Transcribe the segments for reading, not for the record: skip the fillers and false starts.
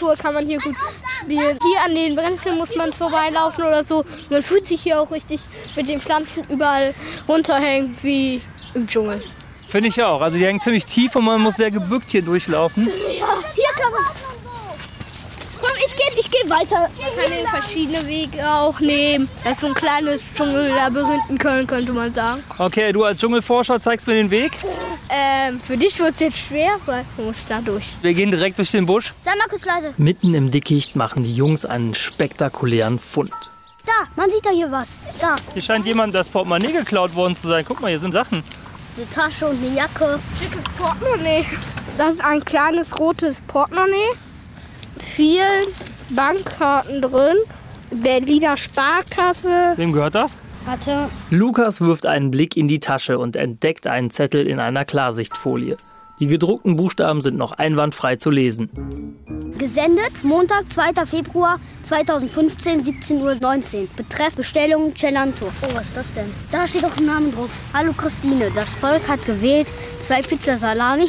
Natur kann man hier gut spielen. Hier an den Brennnesseln muss man vorbeilaufen oder so. Man fühlt sich hier auch richtig mit den Pflanzen überall runterhängen wie im Dschungel. Finde ich auch. Also die hängen ziemlich tief und man muss sehr gebückt hier durchlaufen. Ja, hier kann man... Komm, ich geh weiter. Man kann den verschiedene Wege auch nehmen. Das ist so ein kleines Dschungellabyrinth in Köln, könnte man sagen. Okay, du als Dschungelforscher zeigst mir den Weg. Für dich wird es jetzt schwer, weil du musst da durch. Wir gehen direkt durch den Busch. Sei mal kurz leise. Mitten im Dickicht machen die Jungs einen spektakulären Fund. Da, man sieht doch hier was. Da. Hier scheint jemand das Portemonnaie geklaut worden zu sein. Guck mal, hier sind Sachen. Eine Tasche und eine Jacke. Schickes Portemonnaie. Das ist ein kleines rotes Portemonnaie. Vielen Bankkarten drin. Berliner Sparkasse. Wem gehört das? Warte. Lukas wirft einen Blick in die Tasche und entdeckt einen Zettel in einer Klarsichtfolie. Die gedruckten Buchstaben sind noch einwandfrei zu lesen. Gesendet Montag, 2. Februar 2015, 17:19 Uhr. Betreff Bestellung Celanto. Oh, was ist das denn? Da steht doch ein Name drauf. Hallo Christine, das Volk hat gewählt 2 Pizza Salami,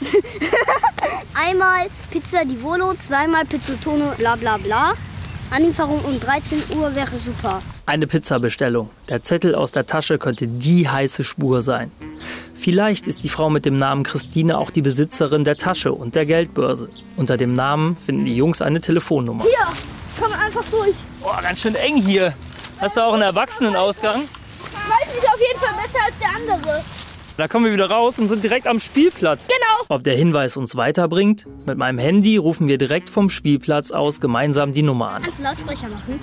einmal Pizza di Volo, 2-mal Pizzutono, bla bla bla. Anlieferung um 13 Uhr wäre super. Eine Pizzabestellung. Der Zettel aus der Tasche könnte die heiße Spur sein. Vielleicht ist die Frau mit dem Namen Christine auch die Besitzerin der Tasche und der Geldbörse. Unter dem Namen finden die Jungs eine Telefonnummer. Hier, komm einfach durch. Boah, ganz schön eng hier. Hast du auch einen Erwachsenenausgang? Weiß nicht, auf jeden Fall besser als der andere. Da kommen wir wieder raus und sind direkt am Spielplatz. Genau. Ob der Hinweis uns weiterbringt? Mit meinem Handy rufen wir direkt vom Spielplatz aus gemeinsam die Nummer an. Kannst du Lautsprecher machen?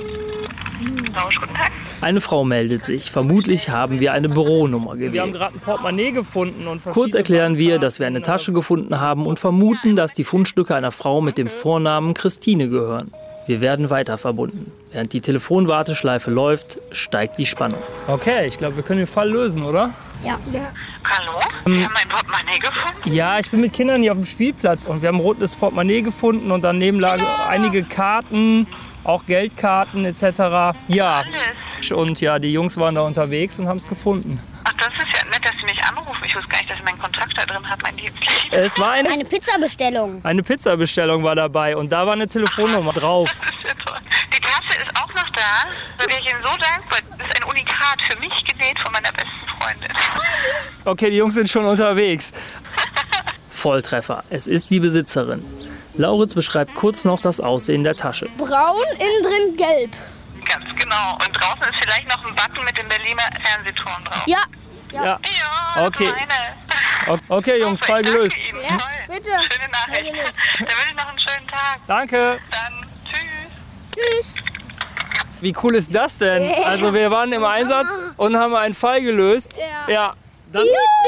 Guten Tag. Eine Frau meldet sich. Vermutlich haben wir eine Büronummer gewählt. Wir haben gerade ein Portemonnaie gefunden. Und kurz erklären wir, dass wir eine Tasche gefunden haben und vermuten, dass die Fundstücke einer Frau mit dem Vornamen Christine gehören. Wir werden weiter verbunden. Während die Telefonwarteschleife läuft, steigt die Spannung. Okay, ich glaube, wir können den Fall lösen, oder? Ja. Hallo? Sie haben mein Portemonnaie gefunden? Ja, ich bin mit Kindern hier auf dem Spielplatz und wir haben ein rotes Portemonnaie gefunden und daneben lagen einige Karten, auch Geldkarten etc. Ja, und ja, die Jungs waren da unterwegs und haben es gefunden. Ach, das ist ja nett, dass Sie mich anrufen. Ich wusste gar nicht, dass ich meinen Kontrakt da drin habe, mein Dienstlich. Es war Eine Pizzabestellung. eine Pizzabestellung war dabei und da war eine Telefonnummer drauf. Das ist ja toll. Die Tasche ist auch noch da. Da bin ich Ihnen so dankbar. Das ist ein Unikat für mich genäht von meiner besten Freundin. Okay, die Jungs sind schon unterwegs. Volltreffer, es ist die Besitzerin. Lauritz beschreibt kurz noch das Aussehen der Tasche. Braun, innen drin gelb. Ganz genau. Und draußen ist vielleicht noch ein Button mit dem Berliner Fernsehturm drauf. Ja. Ja. Ja, Okay. meine. Okay, Jungs, Fall gelöst. Danke Ihnen. Ja, Toll. bitte. Schöne Nachricht. Fall gelöst. Dann wünsche ich noch einen schönen Tag. Danke. Dann tschüss. Tschüss. Wie cool ist das denn? Also wir waren im Einsatz und haben einen Fall gelöst. Ja. Dann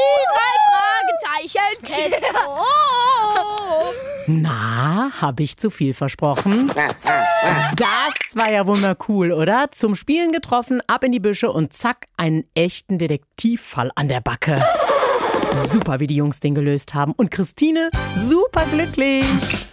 Die 3 Fragezeichen. Oh. Na, habe ich zu viel versprochen? Das war ja wohl mal cool, oder? Zum Spielen getroffen, ab in die Büsche und zack, einen echten Detektivfall an der Backe. Super, wie die Jungs den gelöst haben. Und Christine, super glücklich.